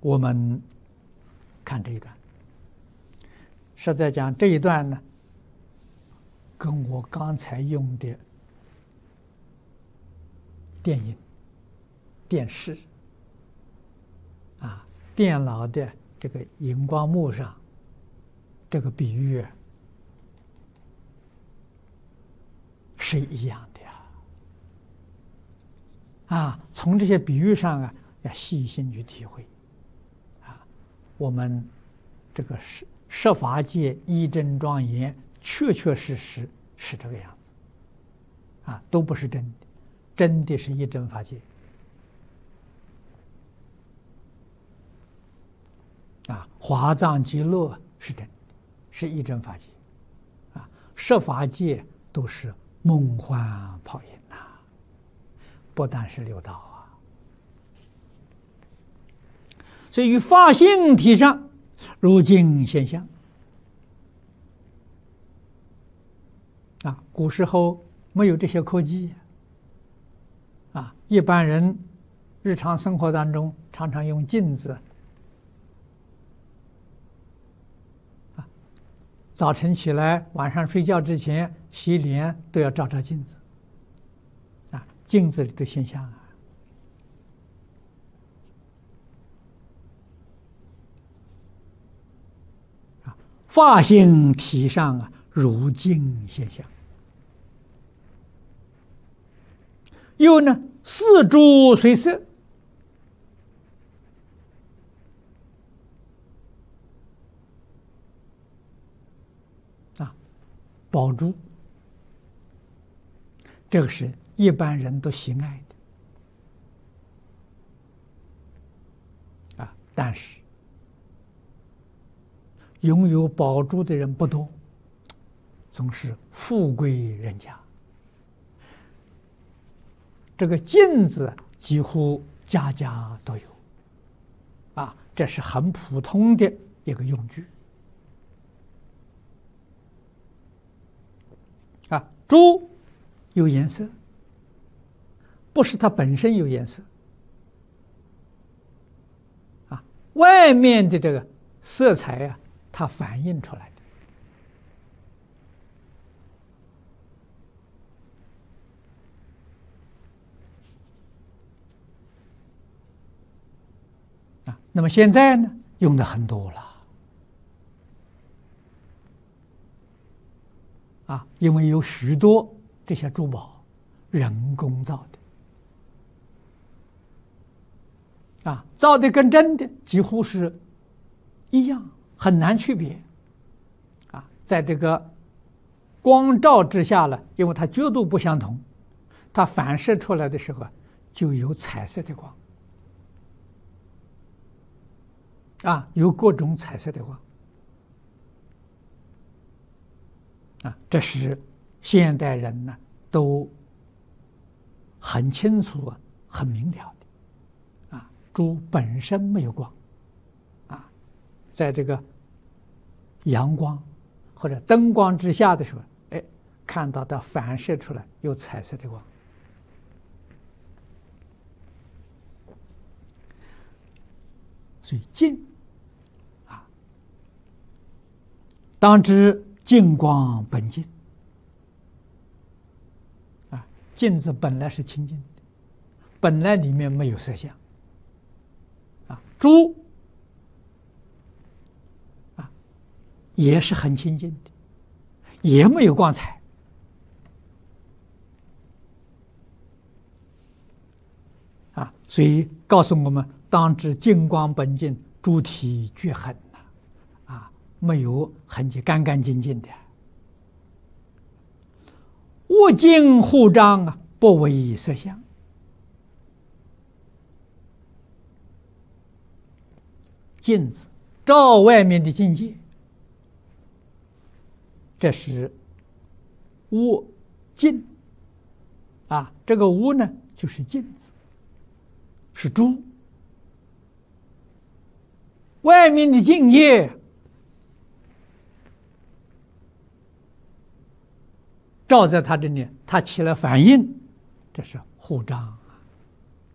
我们看这一段，实在讲这一段呢，跟我刚才用的电影、电视电脑的这个荧光幕上这个比喻是一样的呀。从这些比喻上要细心去体会我们这个设法界一真庄严，确确实实是这个样子都不是真的，真的是一真法界华藏极乐是真的，是一真法界设法界都是梦幻泡影不但是六道所以于法性体上如今现象古时候没有这些科技一般人日常生活当中常常用镜子早晨起来晚上睡觉之前洗脸都要照照镜子镜子里的现象法性体上如镜现象，又呢四诸随色宝珠，这个是一般人都喜爱的但是拥有宝珠的人不多，总是富贵人家。这个镜子几乎家家都有这是很普通的一个用具珠有颜色，不是它本身有颜色外面的这个色彩它反映出来的那么现在呢用的很多了因为有许多这些珠宝人工造的造的跟真的几乎是一样，很难区别在这个光照之下了，因为它角度不相同，它反射出来的时候就有彩色的光有各种彩色的光这是现代人呢都很清楚很明了的珠本身没有光在这个阳光或者灯光之下的时候看到它反射出来有彩色的光所以镜当知净光本净镜子本来是清净的，本来里面没有色相珠也是很清净的，也没有光彩所以告诉我们当知净光本净，诸体绝痕没有痕迹，干干净净的物镜护障不为色相镜子照外面的境界，这是无镜这个无呢就是镜子，是珠，外面的境界照在它这里，它起了反应，这是护障